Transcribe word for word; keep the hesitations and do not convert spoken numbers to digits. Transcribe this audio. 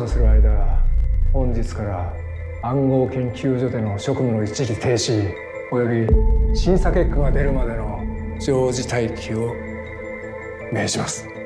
する間、本日から暗号研究所での職務の一時停止および審査結果が出るまでの常時待機を命じます。